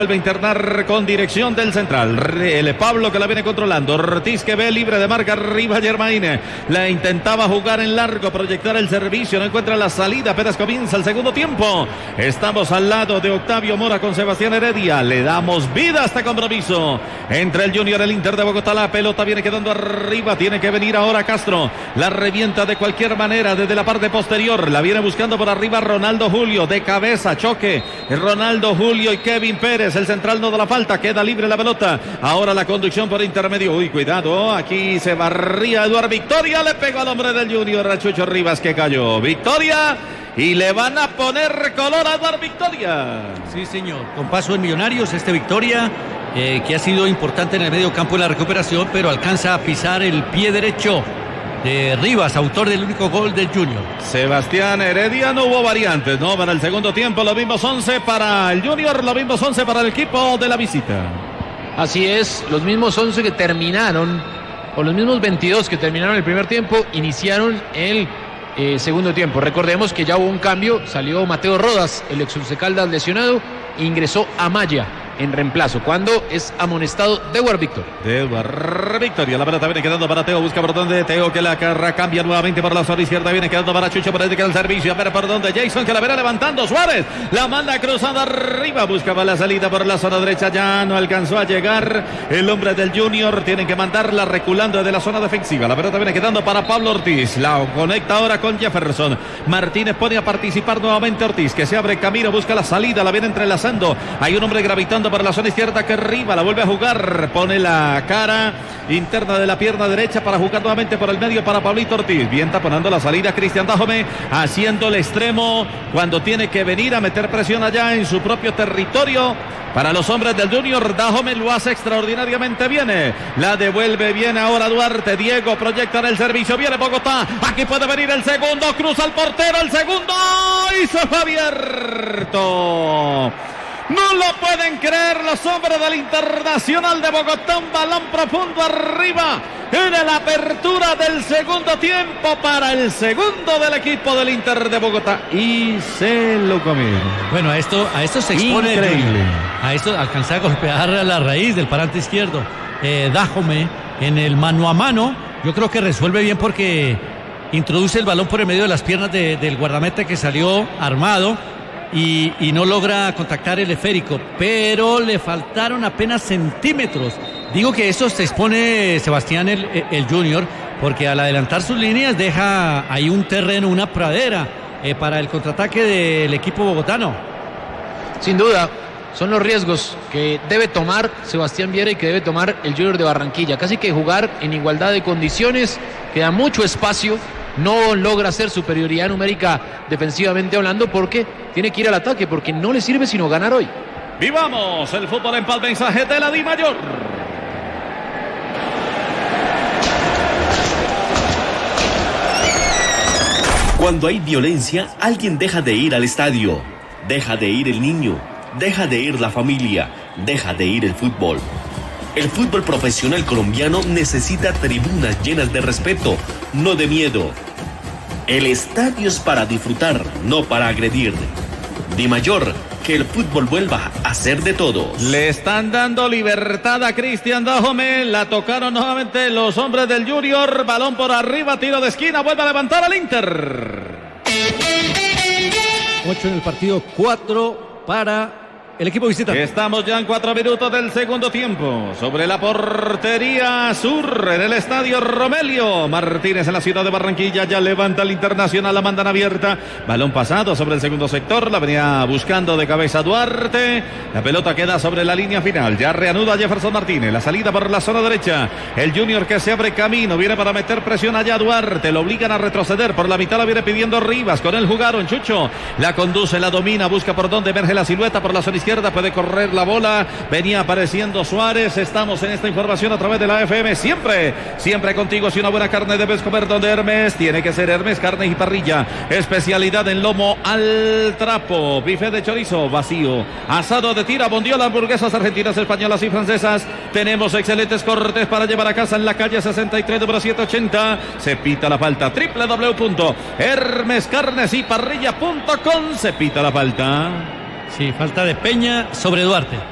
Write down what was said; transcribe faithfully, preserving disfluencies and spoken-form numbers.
Vuelve a internar con dirección del central. El Pablo que la viene controlando. Ortiz que ve libre de marca arriba Germain. La intentaba jugar en largo, proyectar el servicio. No encuentra la salida. Apenas comienza el segundo tiempo. Estamos al lado de Octavio Mora con Sebastián Heredia. Le damos vida a este compromiso. Entre el Junior y el Inter de Bogotá. La pelota viene quedando arriba. Tiene que venir ahora Castro. La revienta de cualquier manera desde la parte posterior. La viene buscando por arriba Ronaldo Julio. De cabeza, choque. Ronaldo Julio y Kevin Pérez. El central no da la falta, queda libre la pelota. Ahora la conducción por intermedio. Uy, cuidado, aquí se barría Eduard Victoria. Le pegó al hombre del Junior, a Chucho Rivas, que cayó. Victoria. Y le van a poner color a Eduard Victoria. Sí, señor. Con paso en Millonarios, este Victoria, eh, que ha sido importante en el medio campo en la recuperación, pero alcanza a pisar el pie derecho de Rivas, autor del único gol del Junior. Sebastián Heredia, no hubo variantes, ¿no? Para el segundo tiempo, los mismos once para el Junior, los mismos once para el equipo de la visita. Así es, los mismos once que terminaron, o los mismos veintidós que terminaron el primer tiempo, iniciaron el eh, segundo tiempo. Recordemos que ya hubo un cambio, salió Mateo Rodas, el ex Once Caldas lesionado, e ingresó Amaya en reemplazo, cuando es amonestado de Eduard Victoria. De Eduard Victoria, la pelota viene quedando para Teo, busca por donde Teo, que la carra cambia nuevamente por la zona izquierda, viene quedando para Chucho, por ahí queda el servicio, a ver por donde Jason, que la verá levantando, Suárez, la manda cruzada arriba, buscaba la salida por la zona derecha, ya no alcanzó a llegar el hombre del Junior, tienen que mandarla reculando desde la zona defensiva, la pelota viene quedando para Pablo Ortiz, la conecta ahora con Jefferson, Martínez pone a participar nuevamente Ortiz, que se abre camino, busca la salida, la viene entrelazando, hay un hombre gravitando para la zona izquierda que arriba, la vuelve a jugar, pone la cara interna de la pierna derecha para jugar nuevamente por el medio para Pablito Ortiz, bien taponando la salida Cristian Dajome, haciendo el extremo cuando tiene que venir a meter presión allá en su propio territorio. Para los hombres del Junior, Dajome lo hace extraordinariamente bien. La devuelve bien ahora Duarte. Diego proyecta en el servicio. Viene Bogotá. Aquí puede venir el segundo. Cruza el portero. El segundo. Y se fue abierto. No lo pueden creer los hombres del Internacional de Bogotá. Un balón profundo arriba en la apertura del segundo tiempo para el segundo del equipo del Inter de Bogotá. Y se lo comieron. Bueno, a esto, a esto se expone. Increíble. A esto alcanza a golpear a la raíz del parante izquierdo. Eh, Dajome en el mano a mano. Yo creo que resuelve bien porque introduce el balón por el medio de las piernas de, del guardameta que salió armado. Y, y no logra contactar el esférico, pero le faltaron apenas centímetros. Digo que eso se expone Sebastián el, el Junior, porque al adelantar sus líneas deja ahí un terreno, una pradera eh, para el contraataque del equipo bogotano. Sin duda, son los riesgos que debe tomar Sebastián Viera y que debe tomar el Junior de Barranquilla. Casi que jugar en igualdad de condiciones, queda mucho espacio. No logra hacer superioridad numérica defensivamente hablando porque tiene que ir al ataque, porque no le sirve sino ganar hoy. Vivamos el fútbol en Palma, mensaje de la DIMAYOR. Cuando hay violencia, alguien deja de ir al estadio, deja de ir el niño, deja de ir la familia, deja de ir el fútbol. El fútbol profesional colombiano necesita tribunas llenas de respeto, no de miedo. El estadio es para disfrutar, no para agredir. DIMAYOR, que el fútbol vuelva a ser de todos. Le están dando libertad a Cristian Dajome, la tocaron nuevamente los hombres del Junior, balón por arriba, tiro de esquina, vuelve a levantar al Inter. ocho en el partido, cuatro para el equipo visitante. Estamos ya en cuatro minutos del segundo tiempo. Sobre la portería sur en el estadio Romelio Martínez en la ciudad de Barranquilla. Ya levanta el Internacional, la mandan abierta. Balón pasado sobre el segundo sector. La venía buscando de cabeza Duarte. La pelota queda sobre la línea final. Ya reanuda Jefferson Martínez. La salida por la zona derecha. El Junior que se abre camino. Viene para meter presión allá Duarte. Lo obligan a retroceder. Por la mitad la viene pidiendo Rivas. Con él jugaron Chucho. La conduce, la domina. Busca por dónde emerge la silueta por la zona izquierda. Puede correr la bola, venía apareciendo Suárez. Estamos en esta información a través de la F M, siempre, siempre contigo. Si una buena carne debes comer donde Hermes, tiene que ser Hermes Carne y Parrilla, especialidad en lomo al trapo, bife de chorizo vacío, asado de tira, bondiola, hamburguesas argentinas, españolas y francesas. Tenemos excelentes cortes para llevar a casa en la calle sesenta y tres, número setecientos ochenta. Se pita la falta, doble u doble u doble u punto hermes carnes y parrilla punto com. Se pita la falta. Sí, falta de Peña sobre Duarte.